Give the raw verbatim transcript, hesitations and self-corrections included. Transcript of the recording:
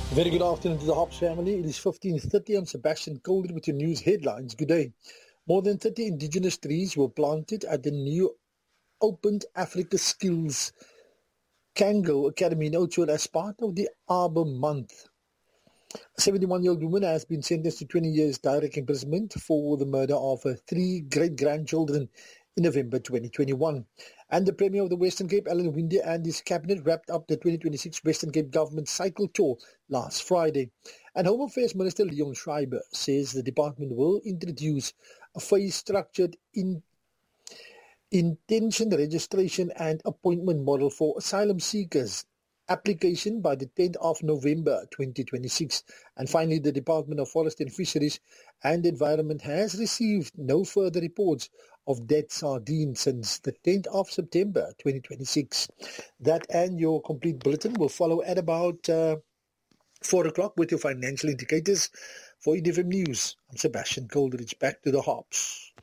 Very good afternoon to the Hops family. It is fifteen thirty. I'm Sebastian Calder with your news headlines. Good day. More than thirty indigenous trees were planted at the new opened Africa Skills Kango Academy in Oudtshoorn as part of the Arbor Month. A seventy-one-year-old woman has been sentenced to twenty years direct imprisonment for the murder of her three great-grandchildren in November twenty twenty-one. And the Premier of the Western Cape, Alan Winde, and his cabinet wrapped up the twenty twenty-six Western Cape Government cycle tour last Friday. And Home Affairs Minister Leon Schreiber says the department will introduce a phase-structured in intention registration and appointment model for asylum seekers. Application by the tenth of November twenty twenty-six. And finally, the Department of Forest and Fisheries and Environment has received no further reports of dead sardines since the tenth of September twenty twenty-six. That and your complete bulletin will follow at about uh, four o'clock with your financial indicators. For E D F M News, I'm Sebastian Coleridge. Back to the Hops.